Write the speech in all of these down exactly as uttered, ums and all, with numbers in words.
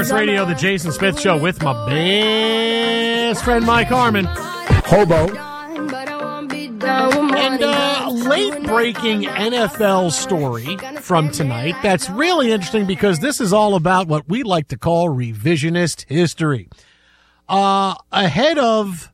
Sports Radio, the Jason Smith Show with my best friend Mike Harmon. Hobo. And uh, a late-breaking N F L story from tonight that's really interesting because this is all about what we like to call revisionist history. Uh, ahead of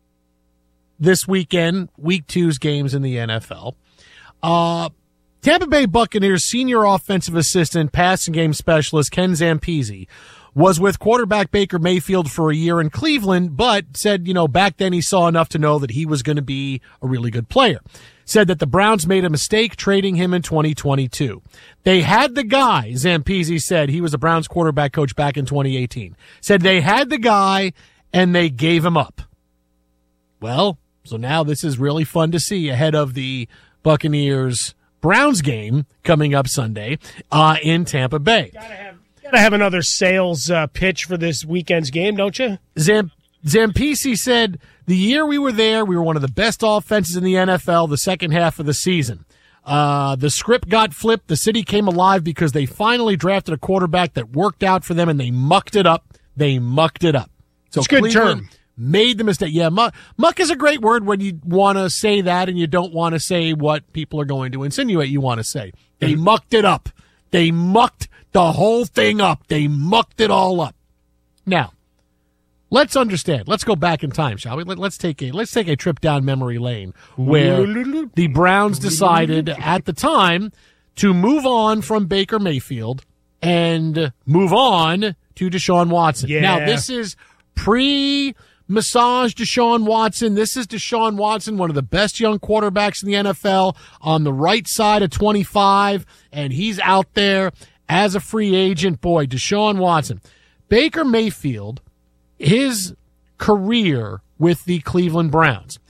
this weekend, week two's games in the N F L, uh, Tampa Bay Buccaneers senior offensive assistant, passing game specialist Ken Zampese was with quarterback Baker Mayfield for a year in Cleveland, but said, you know, back then he saw enough to know that he was going to be a really good player. Said that the Browns made a mistake trading him in twenty twenty-two. They had the guy, Zampese said, he was the Browns quarterback coach back in twenty eighteen. Said they had the guy and they gave him up. Well, so now this is really fun to see ahead of the Buccaneers Browns game coming up Sunday uh, in Tampa Bay. Gotta have, gotta have another sales uh, pitch for this weekend's game, don't you? Zamp- Zampese said, the year we were there, we were one of the best offenses in the N F L the second half of the season. Uh, the script got flipped. The city came alive because they finally drafted a quarterback that worked out for them, and they mucked it up. They mucked it up. So it's a good Cleveland term. Made the mistake. Yeah, muck, muck is a great word when you want to say that and you don't want to say what people are going to insinuate you want to say. They mm-hmm. mucked it up. They mucked the whole thing up. They mucked it all up. Now, let's understand. Let's go back in time, shall we? Let, let's take a let's take a trip down memory lane where the Browns decided at the time to move on from Baker Mayfield and move on to Deshaun Watson. Yeah. Now, this is pre Massage Deshaun Watson. This is Deshaun Watson, one of the best young quarterbacks in the N F L, on the right side of twenty-five, and he's out there as a free agent. Boy, Deshaun Watson. Baker Mayfield, his career with the Cleveland Browns,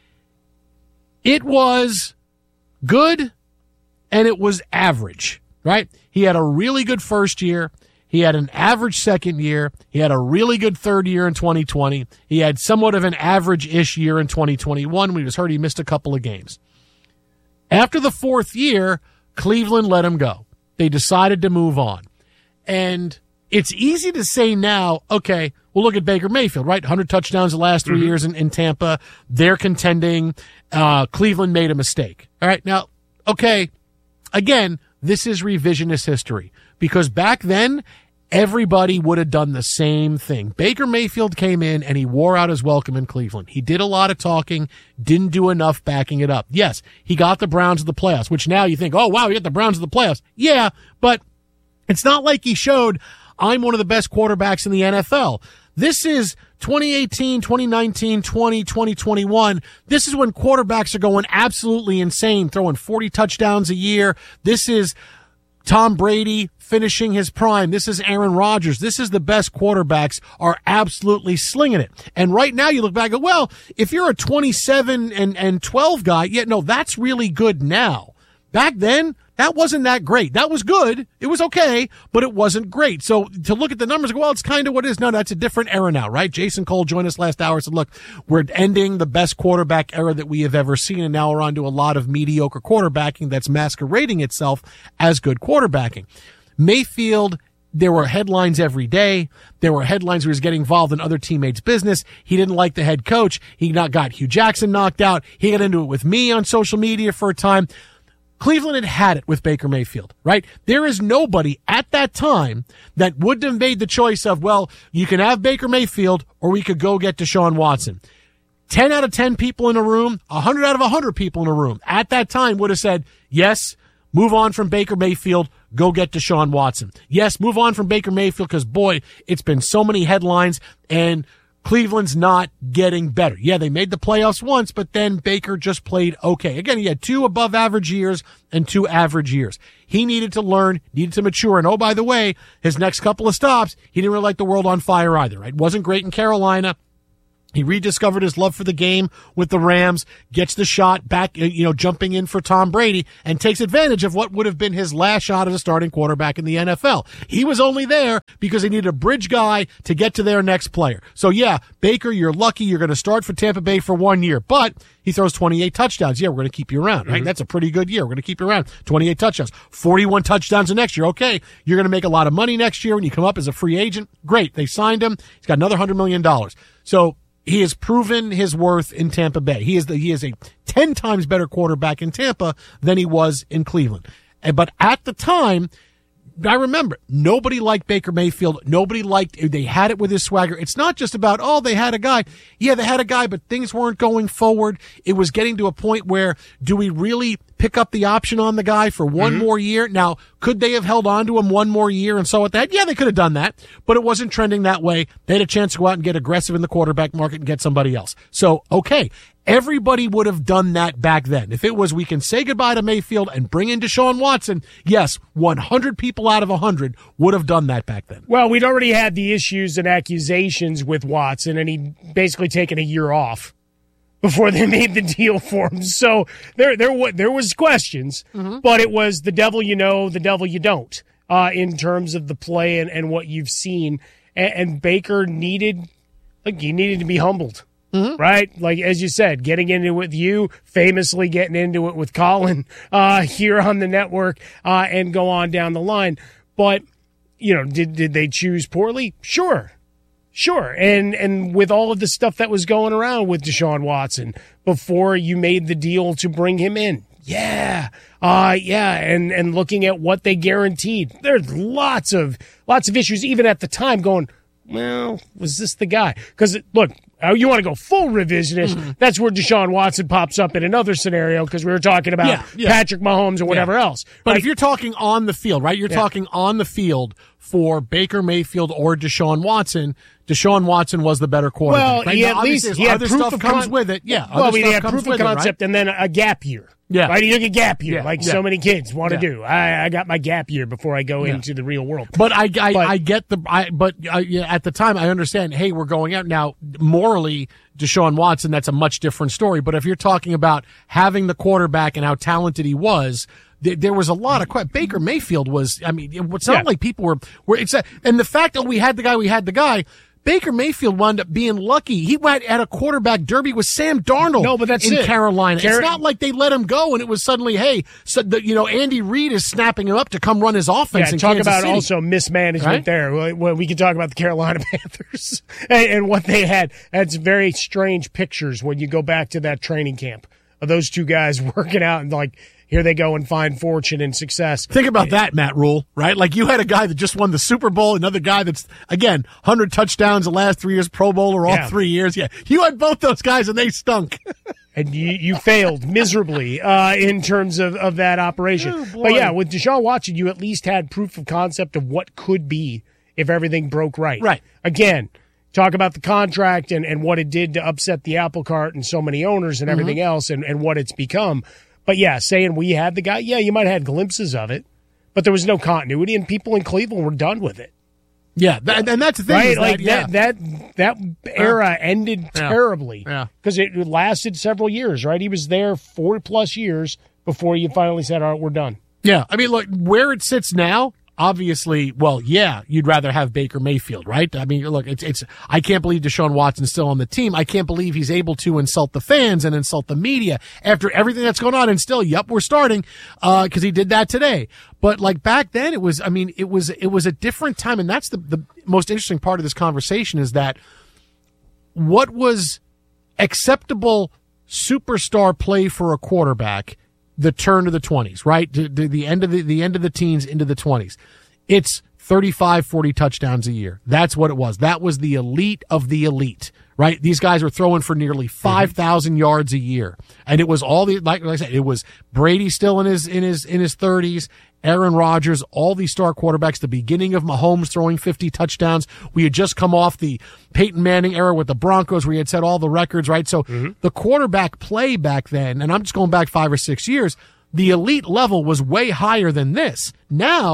it was good and it was average, right? He had a really good first year. He had an average second year. He had a really good third year in twenty twenty. He had somewhat of an average-ish year in twenty twenty-one when he was hurt. He missed a couple of games. After the fourth year, Cleveland let him go. They decided to move on. And it's easy to say now, okay, well, look at Baker Mayfield, right? one hundred touchdowns the last three mm-hmm. years in, in Tampa. They're contending. Uh, Cleveland made a mistake. All right, now, okay, again, this is revisionist history because back then, everybody would have done the same thing. Baker Mayfield came in and he wore out his welcome in Cleveland. He did a lot of talking, didn't do enough backing it up. Yes, he got the Browns to the playoffs, which now you think, oh, wow, he got the Browns to the playoffs. Yeah, but it's not like he showed, I'm one of the best quarterbacks in the N F L. This is twenty eighteen, twenty nineteen, twenty, twenty twenty-one. This is when quarterbacks are going absolutely insane, throwing forty touchdowns a year. This is Tom Brady finishing his prime. This is Aaron Rodgers. This is the best quarterbacks are absolutely slinging it. And right now you look back and go, well, if you're a twenty-seven and, and twelve guy, yeah, no, that's really good now. Back then, that wasn't that great. That was good. It was okay, but it wasn't great. So to look at the numbers and go, well, it's kind of what it is. No, that's a different era now, right? Jason Cole joined us last hour and said, look, we're ending the best quarterback era that we have ever seen, and now we're on to a lot of mediocre quarterbacking that's masquerading itself as good quarterbacking. Mayfield, there were headlines every day. There were headlines where he was getting involved in other teammates' business. He didn't like the head coach. He not got Hugh Jackson knocked out. He got into it with me on social media for a time. Cleveland had had it with Baker Mayfield, right? There is nobody at that time that wouldn't have made the choice of, well, you can have Baker Mayfield or we could go get Deshaun Watson. ten out of ten people in a room, one hundred out of one hundred people in a room at that time would have said, yes, move on from Baker Mayfield, go get Deshaun Watson. Yes, move on from Baker Mayfield because, boy, it's been so many headlines and Cleveland's not getting better. Yeah, they made the playoffs once, but then Baker just played okay. Again, he had two above average years and two average years. He needed to learn, needed to mature. And oh, by the way, his next couple of stops, he didn't really light the world on fire either, right? Wasn't great in Carolina. He rediscovered his love for the game with the Rams, gets the shot back, you know, jumping in for Tom Brady, and takes advantage of what would have been his last shot as a starting quarterback in the N F L. He was only there because he needed a bridge guy to get to their next player. So, yeah, Baker, you're lucky. You're going to start for Tampa Bay for one year, but he throws twenty-eight touchdowns. Yeah, we're going to keep you around, right? Mm-hmm. That's a pretty good year. We're going to keep you around. twenty-eight touchdowns, forty-one touchdowns the next year. Okay, you're going to make a lot of money next year when you come up as a free agent. Great. They signed him. He's got another one hundred million dollars. So, he has proven his worth in Tampa Bay. He is the, he is a ten times better quarterback in Tampa than he was in Cleveland. But at the time, I remember, nobody liked Baker Mayfield. Nobody liked, they had it with his swagger. It's not just about, oh, they had a guy. Yeah, they had a guy, but things weren't going forward. It was getting to a point where, do we really pick up the option on the guy for one mm-hmm. more year? Now, could they have held on to him one more year and so with that? Yeah, they could have done that, but it wasn't trending that way. They had a chance to go out and get aggressive in the quarterback market and get somebody else. So, okay. Everybody would have done that back then. If it was, we can say goodbye to Mayfield and bring in Deshaun Watson, yes, one hundred people out of one hundred would have done that back then. Well, we'd already had the issues and accusations with Watson, and he'd basically taken a year off before they made the deal for him. So there there, there was questions, mm-hmm. but it was the devil you know, the devil you don't, uh, in terms of the play and, and what you've seen. And, and Baker needed, like, he needed to be humbled. Mm-hmm. Right? Like, as you said, getting into it with you, famously getting into it with Colin uh, here on the network, uh, and go on down the line. But, you know, did did they choose poorly? Sure. Sure. And and with all of the stuff that was going around with Deshaun Watson before you made the deal to bring him in. Yeah. Uh, yeah. And, and looking at what they guaranteed, there's lots of, lots of issues, even at the time going, well, was this the guy? Because, look, you want to go full revisionist, mm-hmm. that's where Deshaun Watson pops up in another scenario because we were talking about yeah, yeah. Patrick Mahomes or whatever yeah. else. But like, if you're talking on the field, right, you're yeah. talking on the field for Baker Mayfield or Deshaun Watson, Deshaun Watson was the better quarterback. Well, right? he now, at least he had other proof stuff of comes con- with it. Yeah, well, I mean, he had proof of concept it, right? and then a gap year. Yeah. Right? He took a gap year, yeah. like yeah. so many kids want to yeah. do. I, I got my gap year before I go yeah. into the real world. But I, I, but, I get the, I, but I, yeah, at the time I understand, hey, we're going out now. Morally, Deshaun Watson, that's a much different story. But if you're talking about having the quarterback and how talented he was, th- there was a lot of questions. Baker Mayfield was, I mean, it's not yeah. like people were, were, it's a, and the fact that we had the guy, we had the guy, Baker Mayfield wound up being lucky. He went at a quarterback derby with Sam Darnold no, but that's in it. Carolina. Car- it's not like they let him go and it was suddenly, hey, so the, you know, Andy Reid is snapping him up to come run his offense yeah, in talk Kansas about City. Also mismanagement right? there. Well, we can talk about the Carolina Panthers and, and what they had. That's very strange pictures when you go back to that training camp of those two guys working out and like, here they go and find fortune and success. Think about that, Matt Rule, right? Like you had a guy that just won the Super Bowl, another guy that's, again, one hundred touchdowns the last three years, Pro Bowler all yeah. three years. Yeah, you had both those guys and they stunk. And you, you failed miserably uh, in terms of, of that operation. Oh, but yeah, with Deshaun Watson, you at least had proof of concept of what could be if everything broke right. Right. Again, talk about the contract and, and what it did to upset the apple cart and so many owners and everything mm-hmm. else and, and what it's become. But, yeah, saying we had the guy, yeah, you might have had glimpses of it, but there was no continuity, and people in Cleveland were done with it. Yeah, that, and that's the thing. Right? That, like yeah. that, that that era uh, ended yeah. terribly yeah. because it lasted several years, right? He was there four-plus years before you finally said, all right, we're done. Yeah, I mean, look, where it sits now, obviously, well, yeah, you'd rather have Baker Mayfield, right? I mean, look, it's, it's, I can't believe Deshaun Watson's still on the team. I can't believe he's able to insult the fans and insult the media after everything that's going on. And still, yep, we're starting, uh, cause he did that today. But like back then it was, I mean, it was, it was a different time. And that's the, the most interesting part of this conversation is that what was acceptable superstar play for a quarterback the turn of the twenties, right? The, the, the end of the, the end of the teens into the twenties. It's thirty-five, forty touchdowns a year. That's what it was. That was the elite of the elite, right? These guys were throwing for nearly five thousand mm-hmm. yards a year. And it was all the, like, like I said, it was Brady still in his, in his, in his thirties, Aaron Rodgers, all these star quarterbacks, the beginning of Mahomes throwing fifty touchdowns. We had just come off the Peyton Manning era with the Broncos where he had set all the records, right? So mm-hmm. the quarterback play back then, and I'm just going back five or six years, the elite level was way higher than this. Now,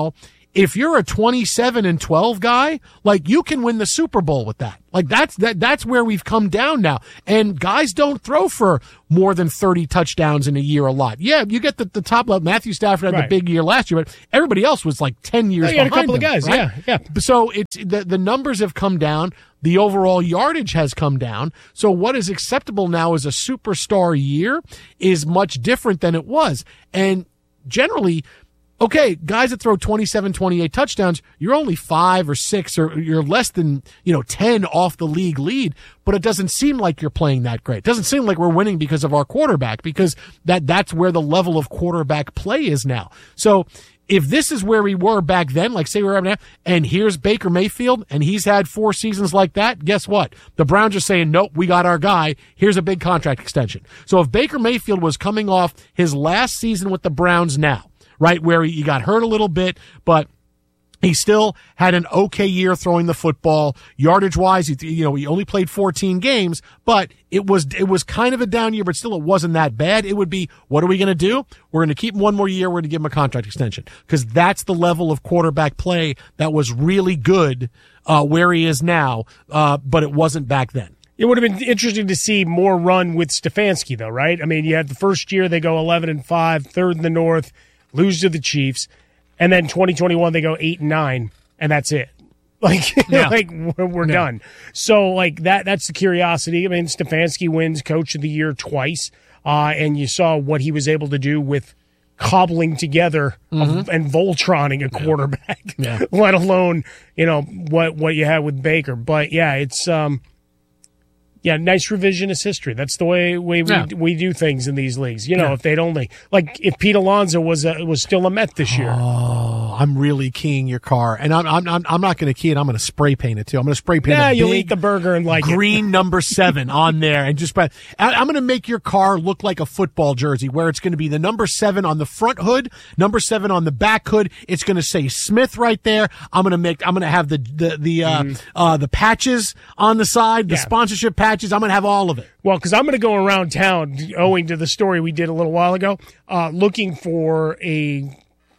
if you're a twenty-seven and twelve guy, like you can win the Super Bowl with that. Like that's that that's where we've come down now. And guys don't throw for more than thirty touchdowns in a year a lot. Yeah, you get the, the top level. Matthew Stafford had Right. the big year last year, but everybody else was like ten years Oh, you had a behind couple of him, guys, right? yeah, yeah. So it's the, the numbers have come down. The overall yardage has come down. So what is acceptable now as a superstar year is much different than it was. And generally, okay, guys that throw twenty-seven, twenty-eight touchdowns, you're only five or six or you're less than, you know, ten off the league lead, but it doesn't seem like you're playing that great. It doesn't seem like we're winning because of our quarterback, because that that's where the level of quarterback play is now. So if this is where we were back then, like say we're now, and here's Baker Mayfield, and he's had four seasons like that, guess what? The Browns are saying, nope, we got our guy. Here's a big contract extension. So if Baker Mayfield was coming off his last season with the Browns now, right, where he got hurt a little bit, but he still had an okay year throwing the football. Yardage wise, he, you know, he only played fourteen games, but it was, it was kind of a down year, but still it wasn't that bad. It would be, what are we going to do? We're going to keep him one more year. We're going to give him a contract extension, because that's the level of quarterback play that was really good, uh, where he is now. Uh, but it wasn't back then. It would have been interesting to see more run with Stefanski, though, right? I mean, you had the first year they go eleven and five, third in the North, lose to the Chiefs. And then twenty twenty-one, they go eight and nine, and that's it. Like, Yeah. like we're, we're Yeah. done. So, like that, that's the curiosity. I mean, Stefanski wins Coach of the Year twice, uh, and you saw what he was able to do with cobbling together Mm-hmm. a, and Voltroning a quarterback. Yeah. Let alone, you know, what what you had with Baker. But yeah, it's um, yeah, nice revisionist history. That's the way, way we, Yeah. we do things in these leagues. You know, Yeah. if they'd only, like, if Pete Alonso was a, was still a Met this year. Oh, I'm really keying your car, and I'm I'm I'm, I'm not going to key it. I'm going to spray paint it too. I'm going to spray paint Yeah, a you'll big eat the burger and like it. green number seven on there, and just I, I'm going to make your car look like a football jersey, where it's going to be the number seven on the front hood, number seven on the back hood. It's going to say Smith right there. I'm going to make I'm going to have the the the uh, uh, the patches on the side, the Yeah. sponsorship patches. I'm going to have all of it. Well, because I'm going to go around town, owing to the story we did a little while ago, uh, looking for a,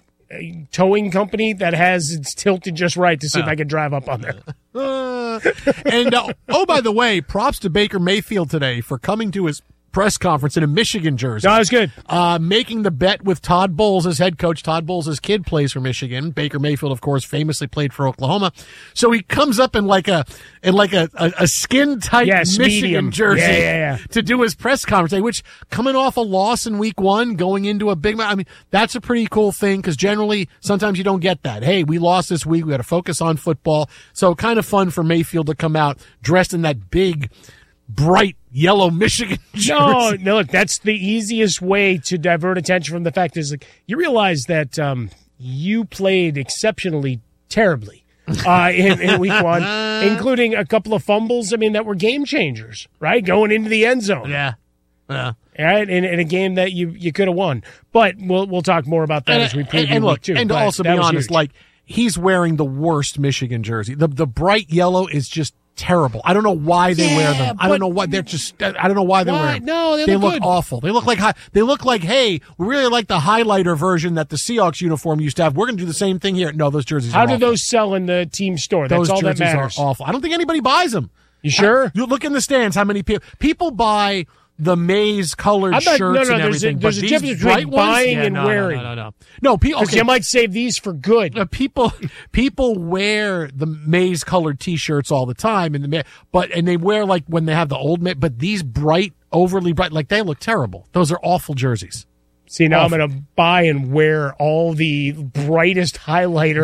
a towing company that has it's tilted just right to see if I can drive up on there. Uh, and uh, oh, by the way, props to Baker Mayfield today for coming to his press conference in a Michigan jersey. No, it was good. Uh, making the bet with Todd Bowles as head coach. Todd Bowles' kid plays for Michigan. Baker Mayfield, of course, famously played for Oklahoma. So he comes up in like a in like a, a, a skin tight Yes, Michigan medium. jersey Yeah, yeah, yeah. to do his press conference. Which, coming off a loss in week one, going into a big, I mean, that's a pretty cool thing, because generally sometimes you don't get that. Hey, we lost this week. We got to focus on football. So kind of fun for Mayfield to come out dressed in that big, bright yellow Michigan jersey. No, no, look, that's the easiest way to divert attention from the fact is like you realize that um, you played exceptionally terribly uh, in, in week one, including a couple of fumbles. I mean, that were game changers, right? Going into the end zone. Yeah. Yeah. Right, in, in a game that you, you could have won, but we'll we'll talk more about that And, as we and, preview and look, week two. and to but also be that was honest, huge. like he's wearing the worst Michigan jersey. The the bright yellow is just terrible. I don't know why they Yeah, wear them. I but- don't know why they're just. I don't know why they Why? wear them. No, they look look good. awful. They look like hi- they look like hey, we really like the highlighter version that the Seahawks uniform used to have. We're going to do the same thing here. No, those jerseys. how are do awful. those sell in the team store? That's Those all that jerseys matters. are awful. I don't think anybody buys them. You sure? You look in the stands. How many people people buy the maize colored I'm not- shirts no, no, and there's a- everything? there's but a these difference between bright ones? buying Yeah, and no, wearing. No, no, no, no. No, people. Because Okay. you might save these for good. Uh, people people wear the maize colored T-shirts all the time, in the ma- but and they wear like when they have the old ma- but these bright, overly bright, like they look terrible. Those are awful jerseys. See, now Awful. I'm going to buy and wear all the brightest highlighter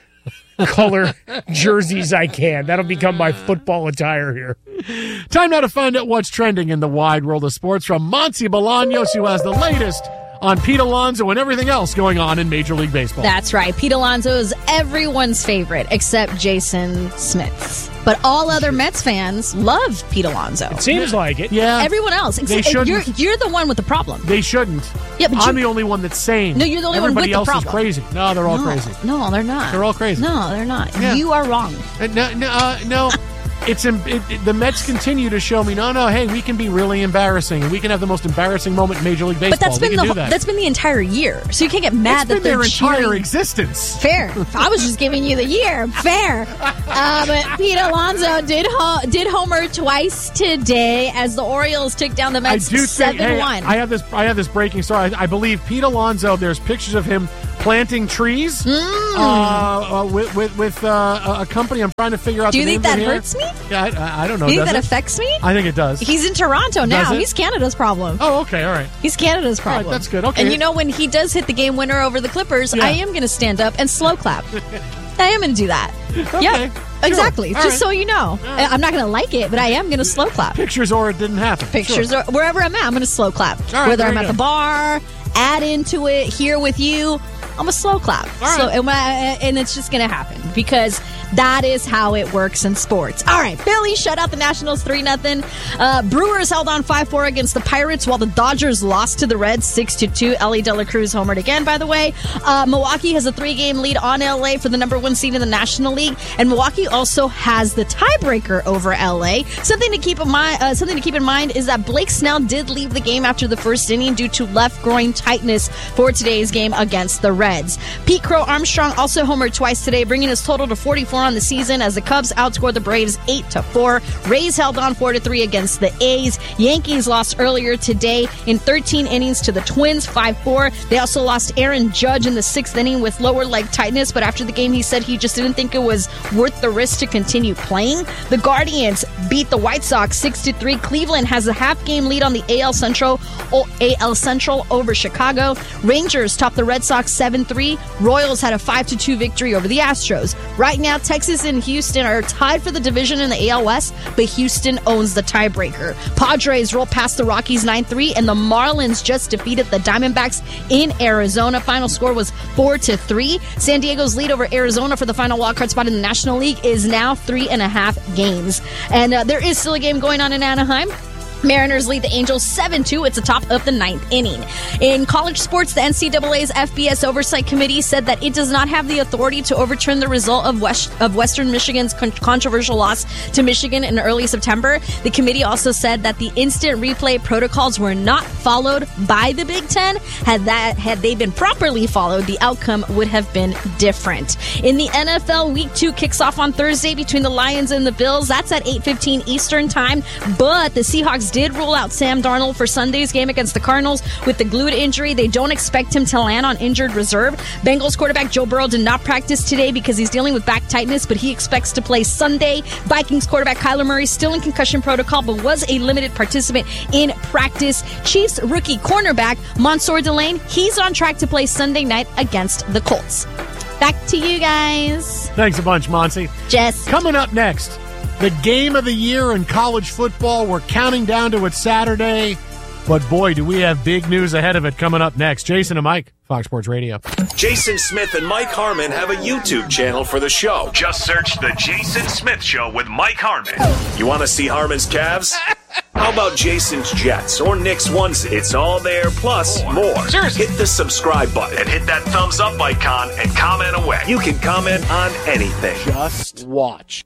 color jerseys I can. That'll become my football attire here. Time now to find out what's trending in the wide world of sports from Monty Bolaños, who has the latest on Pete Alonso and everything else going on in Major League Baseball. That's right. Pete Alonso is everyone's favorite except Jason Smith's. But all other Mets fans love Pete Alonso. Seems like it. yeah, Everyone else, They except you're shouldn't. you're the one with the problem. they shouldn't. Yeah, but I'm you- the only one that's sane. No, you're the only one Everybody with the else problem. is crazy. No, they're all no, crazy. No, they're not. They're all crazy. No, they're not. Yeah. You are wrong. Uh, no, no, uh, no. it's it, it, the Mets continue to show me, no, no, hey, we can be really embarrassing, and we can have the most embarrassing moment in Major League Baseball. But that's we been can the do that. that's been the entire year, so you can't get mad it's that been they're their entire cheering. existence. Fair. I was just giving you the year. Fair. Uh, but Pete Alonso did ho- did homer twice today as the Orioles took down the Mets I do think. Hey, seven one. I have this. I have this breaking story. I, I believe Pete Alonso. There's pictures of him planting trees Mm. uh, uh, with with, with uh, a company. I'm trying to figure out. Do you the think names that in here. hurts me? Yeah, I, I don't know. Do you think Does that it? affects me? I think it does. He's in Toronto now. Does it? He's Canada's problem. Oh, okay, all right. He's Canada's All right, problem. that's good. Okay. And you know, when he does hit the game winner over the Clippers, Yeah. I am going to stand up and slow clap. I am going to do that. Okay, Yep. sure. Exactly. All Just right. so you know. right. I'm not going to like it, but I am going to slow clap. Pictures or it didn't happen. Pictures Sure. or wherever I'm at, I'm going to slow clap. All right, Whether there I'm you at go. the bar, add into it, here with you, I'm a slow clap. All right. So, and, when I- and it's just going to happen because that is how it works in sports. All right, Philly shut out the Nationals three nothing. Uh, Brewers held on five four against the Pirates, while the Dodgers lost to the Reds six to two. Ellie De La Cruz homered again, by the way. Uh, Milwaukee has a three-game lead on L A for the number one seed in the National League, and Milwaukee also has the tiebreaker over L A. Something to keep in mind. Uh, something to keep in mind is that Blake Snell did leave the game after the first inning due to left groin tightness for today's game against the Reds. Pete Crow Armstrong also homered twice today, bringing his total to forty-four on the season as the Cubs outscored the Braves eight to four. Rays held on four to three against the A's. Yankees lost earlier today in thirteen innings to the Twins five four. They also lost Aaron Judge in the sixth inning with lower leg tightness, but after the game he said he just didn't think it was worth the risk to continue playing. The Guardians beat the White Sox six to three. Cleveland has a half game lead on the A L Central A L Central over Chicago. Rangers topped the Red Sox seven three. Royals had a five to two victory over the Astros. Right now, Texas and Houston are tied for the division in the A L West, but Houston owns the tiebreaker. Padres rolled past the Rockies nine three, and the Marlins just defeated the Diamondbacks in Arizona. Final score was four to three. San Diego's lead over Arizona for the final wildcard spot in the National League is now three and a half games. And uh, there is still a game going on in Anaheim. Mariners lead the Angels seven two. It's the top of the ninth inning. In college sports, the N C double A's F B S Oversight Committee said that it does not have the authority to overturn the result of West, of Western Michigan's con- controversial loss to Michigan in early September. The committee also said that the instant replay protocols were not followed by the Big Ten. Had that had they been properly followed, the outcome would have been different. In the N F L, Week Two kicks off on Thursday between the Lions and the Bills. That's at eight fifteen Eastern Time. But the Seahawks did rule out Sam Darnold for Sunday's game against the Cardinals with the glued injury. They don't expect him to land on injured reserve. Bengals quarterback Joe Burrow did not practice today because he's dealing with back tightness, but he expects to play Sunday. Vikings quarterback Kyler Murray still in concussion protocol, but was a limited participant in practice. Chiefs rookie cornerback Mansour Delane, he's on track to play Sunday night against the Colts. Back to you guys. Thanks a bunch, Monty. Jess. Coming up next, the game of the year in college football. We're counting down to it Saturday, but boy, do we have big news ahead of it coming up next. Jason and Mike, Fox Sports Radio. Jason Smith and Mike Harmon have a YouTube channel for the show. Just search The Jason Smith Show with Mike Harmon. You want to see Harmon's calves? How about Jason's Jets or Nick's onesie? It's all there, plus more. Seriously. Hit the subscribe button. And hit that thumbs up icon and comment away. You can comment on anything. Just watch.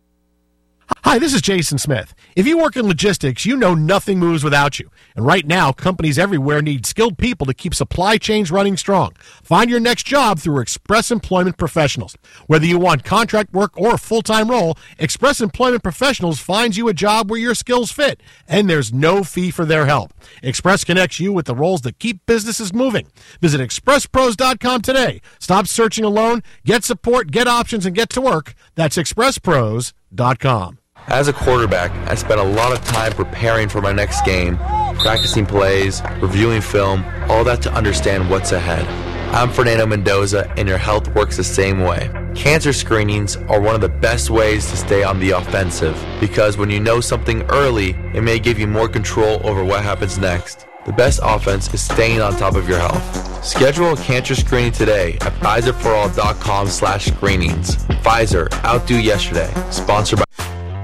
Hi, this is Jason Smith. If you work in logistics, you know nothing moves without you. And right now, companies everywhere need skilled people to keep supply chains running strong. Find your next job through Express Employment Professionals. Whether you want contract work or a full-time role, Express Employment Professionals finds you a job where your skills fit, and there's no fee for their help. Express connects you with the roles that keep businesses moving. Visit express pros dot com today. Stop searching alone, get support, get options, and get to work. That's express pros dot com. As a quarterback, I spent a lot of time preparing for my next game, practicing plays, reviewing film, all that to understand what's ahead. I'm Fernando Mendoza, and your health works the same way. Cancer screenings are one of the best ways to stay on the offensive, because when you know something early, it may give you more control over what happens next. The best offense is staying on top of your health. Schedule a cancer screening today at Pfizer for all dot com slash screenings. Pfizer, outdo yesterday. Sponsored by...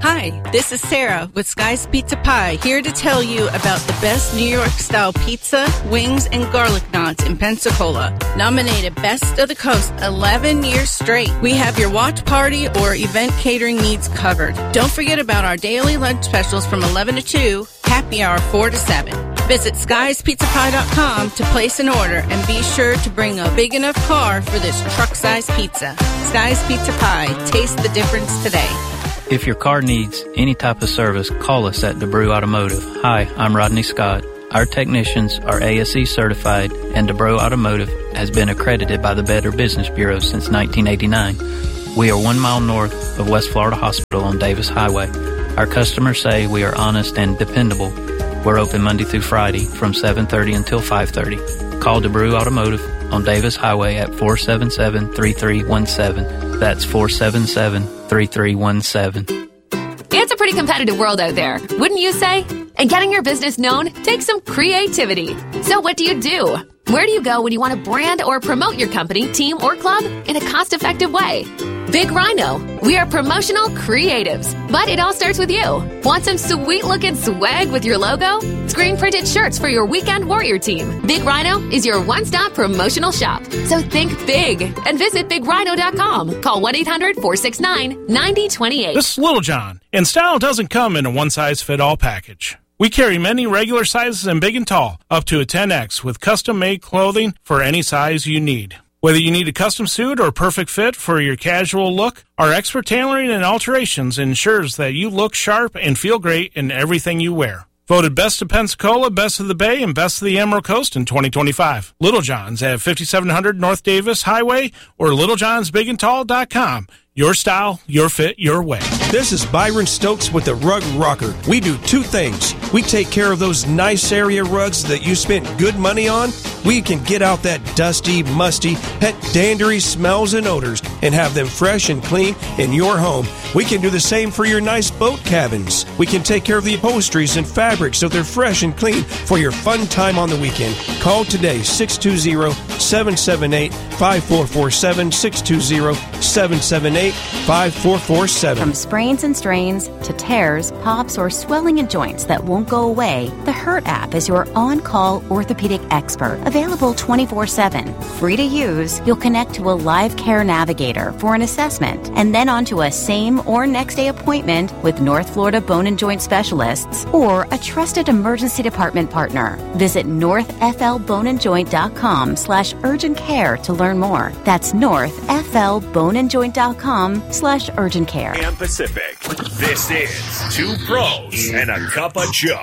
Hi, this is Sarah with Sky's Pizza Pie, here to tell you about the best New York-style pizza, wings, and garlic knots in Pensacola. Nominated Best of the Coast eleven years straight. We have your watch party or event catering needs covered. Don't forget about our daily lunch specials from eleven to two, happy hour four to seven. Visit skies pizza pie dot com to place an order and be sure to bring a big enough car for this truck-sized pizza. Sky's Pizza Pie. Taste the difference today. If your car needs any type of service, call us at DeBrew Automotive. Hi, I'm Rodney Scott. Our technicians are A S E certified, and DeBrew Automotive has been accredited by the Better Business Bureau since nineteen eighty-nine. We are one mile north of West Florida Hospital on Davis Highway. Our customers say we are honest and dependable. We're open Monday through Friday from seven thirty until five thirty. Call DeBrew Automotive on Davis Highway at four seven seven, three three one seven. That's four seven seven, three three one seven. It's a pretty competitive world out there, wouldn't you say? And getting your business known takes some creativity. So what do you do? Where do you go when you want to brand or promote your company, team, or club in a cost-effective way? Big Rhino. We are promotional creatives, but it all starts with you. Want some sweet-looking swag with your logo? Screen-printed shirts for your weekend warrior team. Big Rhino is your one-stop promotional shop. So think big and visit big rhino dot com. Call one eight hundred, four six nine, nine zero two eight. This is Little John, and style doesn't come in a one-size-fit-all package. We carry many regular sizes and big and tall, up to a ten X, with custom-made clothing for any size you need. Whether you need a custom suit or perfect fit for your casual look, our expert tailoring and alterations ensures that you look sharp and feel great in everything you wear. Voted Best of Pensacola, Best of the Bay, and Best of the Emerald Coast in twenty twenty-five. Little John's at fifty-seven hundred North Davis Highway or little johns big and tall dot com. Your style, your fit, your way. This is Byron Stokes with the Rug Rocker. We do two things. We take care of those nice area rugs that you spent good money on. We can get out that dusty, musty, pet dandery smells and odors and have them fresh and clean in your home. We can do the same for your nice boat cabins. We can take care of the upholsteries and fabrics so they're fresh and clean for your fun time on the weekend. Call today, six two zero, seven seven eight, five four four seven, six two zero, seven seven eight, five four four seven. From sprains and strains to tears, pops, or swelling in joints that won't go away, the Hurt app is your on-call orthopedic expert. Available twenty-four seven. Free to use, you'll connect to a live care navigator for an assessment and then onto a same or next day appointment with North Florida Bone and Joint Specialists or a trusted emergency department partner. Visit north f l bone and joint dot com slash urgent care to learn more. That's north f l bone and joint dot com slash urgent care. And Pacific. This is Two Pros and a Cup of Joe.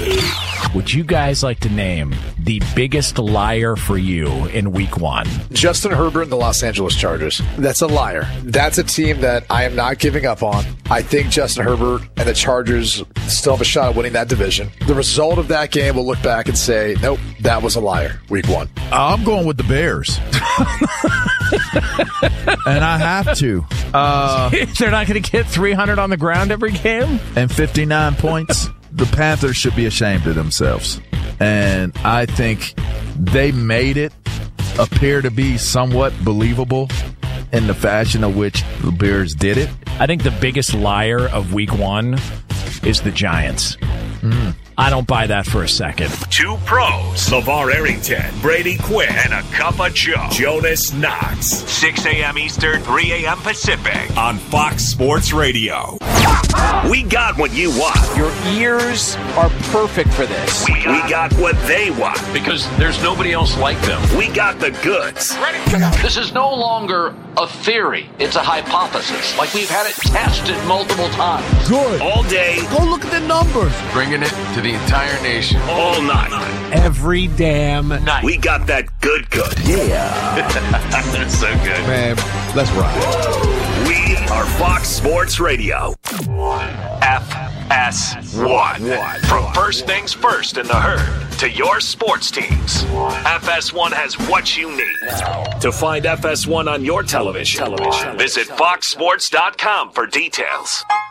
Would you guys like to name the biggest liar for you in week one? Justin Herbert and the Los Angeles Chargers. That's a liar. That's a team that I am not giving up on. I think Justin Herbert and the Chargers still have a shot at winning that division. The result of that game, we'll look back and say, nope, that was a liar, week one. I'm going with the Bears. And I have to. Uh, They're not going to get three hundred on the ground every game? And fifty-nine points. The Panthers should be ashamed of themselves. And I think they made it appear to be somewhat believable in the fashion of which the Bears did it. I think the biggest liar of week one is the Giants. Mm. I don't buy that for a second. Two Pros. LeVar Arrington, Brady Quinn, and a Cup of Joe. Jonas Knox. six a.m. Eastern, three a.m. Pacific. On Fox Sports Radio. We got what you want. Your ears are perfect for this. We got, we got what they want. Because there's nobody else like them. We got the goods. Ready? This is no longer a theory. It's a hypothesis. Like we've had it tested multiple times. Good. All day. Go look at the numbers. Bringing it to the entire nation. All night. Every damn night. We got that good good. Yeah. That's so good. Man, let's ride. We are Fox Sports Radio. F S one. From first things first in the herd to your sports teams, F S one has what you need. To find F S one on your television, television. Visit fox sports dot com for details.